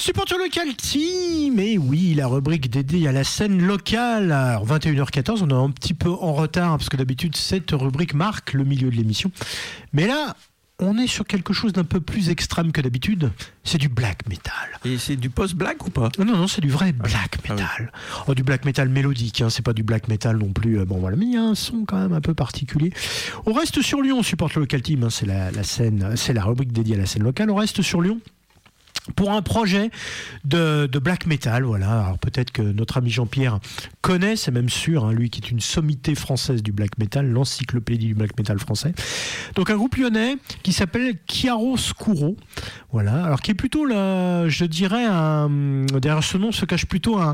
Supporter Local Team, et oui, la rubrique dédiée à la scène locale. Alors 21h14, on est un petit peu en retard, parce que d'habitude cette rubrique marque le milieu de l'émission. Mais là, on est sur quelque chose d'un peu plus extrême que d'habitude. C'est du black metal. Et c'est du post-black ou pas ? Non, c'est du vrai black metal. Oh, du black metal mélodique, hein, c'est pas du black metal non plus. Bon voilà, mais il y a un son quand même un peu particulier. On reste sur Lyon, Supporter Local Team, hein, c'est la scène, c'est la rubrique dédiée à la scène locale. On reste sur Lyon pour un projet de black metal, voilà. Alors peut-être que notre ami Jean-Pierre connaît, c'est même sûr, hein, lui qui est une sommité française du black metal, l'encyclopédie du black metal français. Donc un groupe lyonnais qui s'appelle Chiaroscuro, voilà. Alors qui est plutôt là, je dirais, derrière ce nom se cache plutôt un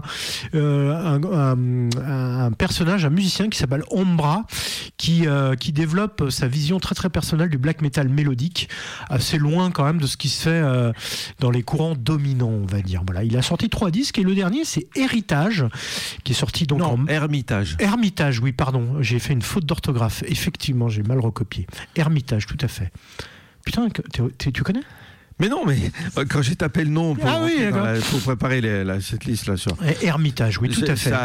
personnage, un musicien qui s'appelle Ombra, qui développe sa vision très très personnelle du black metal mélodique, assez loin quand même de ce qui se fait dans les courants dominants, on va dire. Voilà, il a sorti 3 disques et le dernier c'est Héritage, qui est sorti donc Hermitage. Hermitage, oui, pardon, j'ai fait une faute d'orthographe. Effectivement, j'ai mal recopié. Hermitage, tout à fait. Putain, tu connais ? Mais non, mais quand j'ai tapé le nom pour préparer cette liste là sur Hermitage, oui, tout à fait.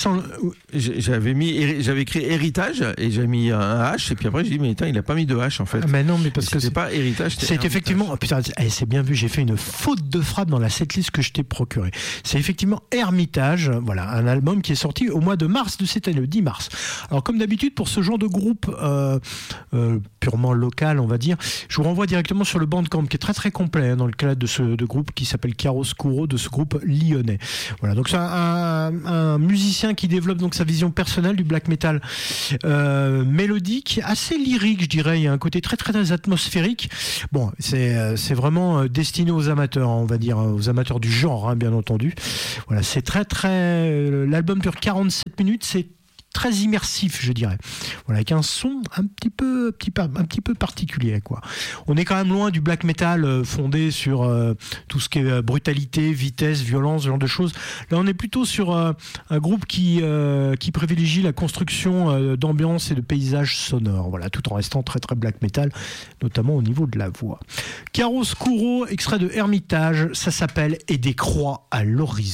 J'avais écrit héritage et j'avais mis un H et puis après j'ai dit mais il a pas mis de H en fait. Mais non, mais parce que c'est pas héritage. C'est effectivement. Oh, putain, c'est bien vu. J'ai fait une faute de frappe dans la setlist que je t'ai procurée. C'est effectivement Hermitage. Voilà, un album qui est sorti au mois de mars de cette année, le 10 mars. Alors comme d'habitude pour ce genre de groupe purement local, on va dire, je vous renvoie directement sur le Bandcamp qui est très très complet dans le cadre de ce groupe qui s'appelle Chiaroscuro, de ce groupe lyonnais. Voilà, donc c'est un musicien qui développe donc sa vision personnelle du black metal mélodique, assez lyrique, je dirais. Il y a un côté très très, très atmosphérique. Bon, c'est vraiment destiné aux amateurs, on va dire, aux amateurs du genre, hein, bien entendu. Voilà, c'est très très. L'album dure 47 minutes, c'est très immersif, je dirais. Voilà, avec un son un petit peu particulier, quoi. On est quand même loin du black metal fondé sur tout ce qui est brutalité, vitesse, violence, ce genre de choses. Là, on est plutôt sur un groupe qui privilégie la construction d'ambiance et de paysages sonores, voilà, tout en restant très très black metal, notamment au niveau de la voix. Chiaroscuro, extrait de Hermitage, ça s'appelle « Et des croix à l'horizon ».